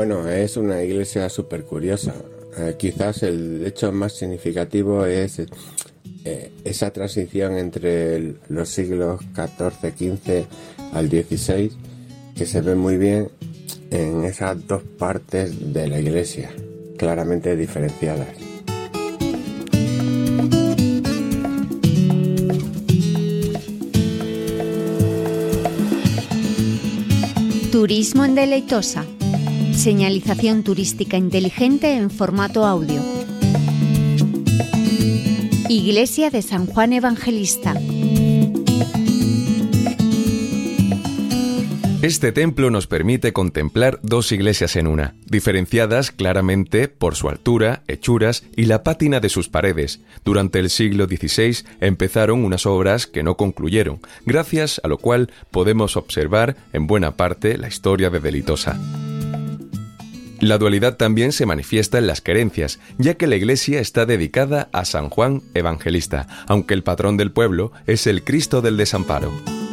Bueno, es una iglesia súper curiosa. Quizás el hecho más significativo es esa transición entre los siglos XIV-XV al XVI, que se ve muy bien en esas dos partes de la iglesia, claramente diferenciadas. Turismo en Deleitosa. Señalización turística inteligente en formato audio. Iglesia de San Juan Evangelista. Este templo nos permite contemplar dos iglesias en una, diferenciadas claramente por su altura, hechuras y la pátina de sus paredes. Durante el siglo XVI empezaron unas obras que no concluyeron, gracias a lo cual podemos observar en buena parte la historia de Deleitosa. La dualidad también se manifiesta en las creencias, ya que la iglesia está dedicada a San Juan Evangelista, aunque el patrón del pueblo es el Cristo del Desamparo.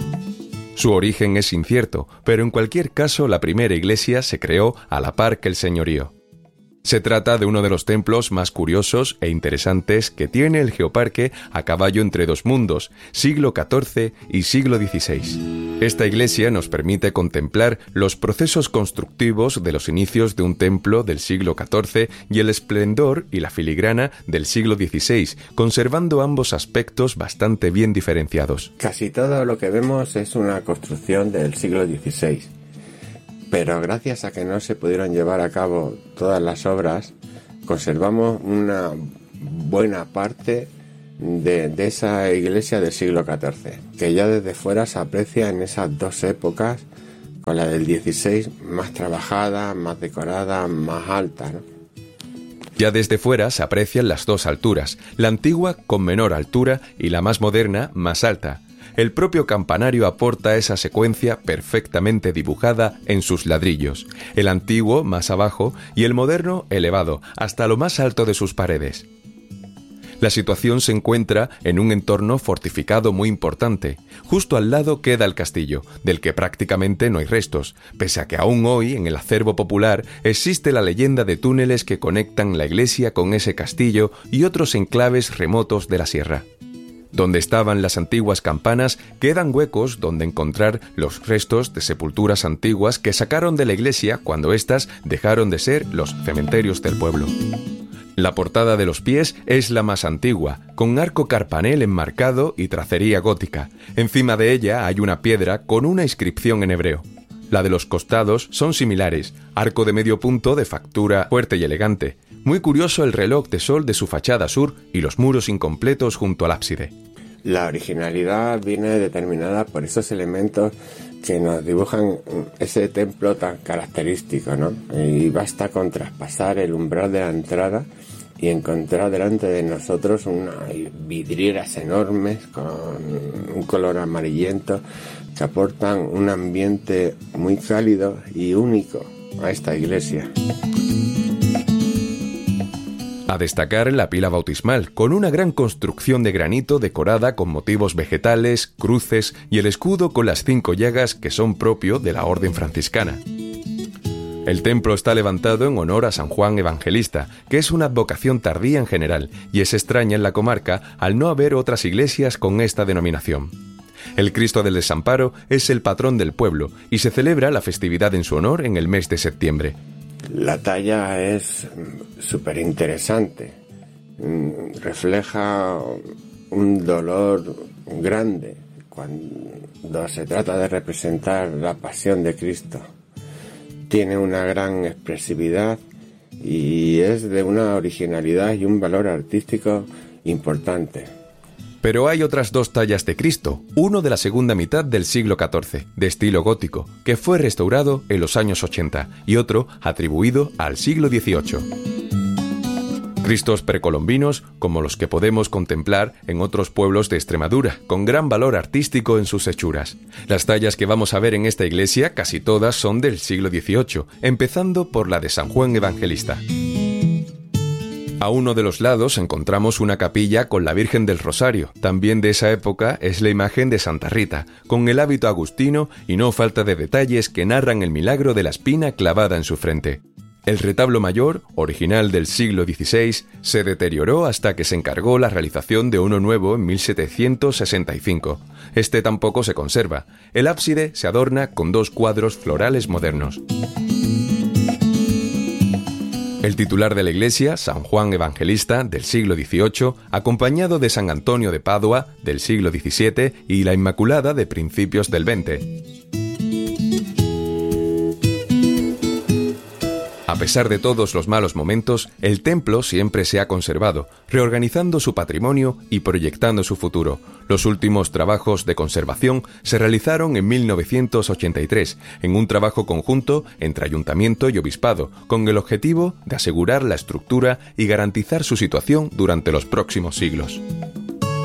Su origen es incierto, pero en cualquier caso la primera iglesia se creó a la par que el señorío. Se trata de uno de los templos más curiosos e interesantes que tiene el Geoparque a caballo entre dos mundos, siglo XIV y siglo XVI. Esta iglesia nos permite contemplar los procesos constructivos de los inicios de un templo del siglo XIV y el esplendor y la filigrana del siglo XVI, conservando ambos aspectos bastante bien diferenciados. Casi todo lo que vemos es una construcción del siglo XVI. Pero gracias a que no se pudieron llevar a cabo todas las obras, conservamos una buena parte de esa iglesia del siglo XIV, que ya desde fuera se aprecia en esas dos épocas, con la del XVI más trabajada, más decorada, más alta, ¿no? Ya desde fuera se aprecian las dos alturas, la antigua con menor altura y la más moderna más alta. El propio campanario aporta esa secuencia perfectamente dibujada en sus ladrillos, el antiguo más abajo y el moderno elevado hasta lo más alto de sus paredes. La situación se encuentra en un entorno fortificado muy importante. Justo al lado queda el castillo, del que prácticamente no hay restos, pese a que aún hoy en el acervo popular existe la leyenda de túneles que conectan la iglesia con ese castillo y otros enclaves remotos de la sierra. Donde estaban las antiguas campanas quedan huecos donde encontrar los restos de sepulturas antiguas que sacaron de la iglesia cuando éstas dejaron de ser los cementerios del pueblo. La portada de los pies es la más antigua, con arco carpanel enmarcado y tracería gótica. Encima de ella hay una piedra con una inscripción en hebreo. La de los costados son similares, arco de medio punto de factura fuerte y elegante. Muy curioso el reloj de sol de su fachada sur y los muros incompletos junto al ábside. La originalidad viene determinada por esos elementos que nos dibujan ese templo tan característico, ¿no? Y basta con traspasar el umbral de la entrada y encontrar delante de nosotros unas vidrieras enormes con un color amarillento que aportan un ambiente muy cálido y único a esta iglesia. A destacar la pila bautismal, con una gran construcción de granito decorada con motivos vegetales, cruces y el escudo con las 5 llagas que son propio de la orden franciscana. El templo está levantado en honor a San Juan Evangelista, que es una advocación tardía en general, y es extraña en la comarca al no haber otras iglesias con esta denominación. El Cristo del Desamparo es el patrón del pueblo y se celebra la festividad en su honor en el mes de septiembre. La talla es súper interesante, refleja un dolor grande cuando se trata de representar la pasión de Cristo. Tiene una gran expresividad y es de una originalidad y un valor artístico importante. Pero hay otras 2 tallas de Cristo, uno de la segunda mitad del siglo XIV, de estilo gótico, que fue restaurado en los años 80, y otro atribuido al siglo XVIII. Cristos precolombinos como los que podemos contemplar en otros pueblos de Extremadura, con gran valor artístico en sus hechuras. Las tallas que vamos a ver en esta iglesia casi todas son del siglo XVIII, empezando por la de San Juan Evangelista. A uno de los lados encontramos una capilla con la Virgen del Rosario. También de esa época es la imagen de Santa Rita, con el hábito agustino y no falta de detalles que narran el milagro de la espina clavada en su frente. El retablo mayor, original del siglo XVI, se deterioró hasta que se encargó la realización de uno nuevo en 1765. Este tampoco se conserva. El ábside se adorna con 2 cuadros florales modernos. El titular de la iglesia, San Juan Evangelista, del siglo XVIII, acompañado de San Antonio de Padua, del siglo XVII, y la Inmaculada, de principios del XX. A pesar de todos los malos momentos, el templo siempre se ha conservado, reorganizando su patrimonio y proyectando su futuro. Los últimos trabajos de conservación se realizaron en 1983, en un trabajo conjunto entre ayuntamiento y obispado, con el objetivo de asegurar la estructura y garantizar su situación durante los próximos siglos.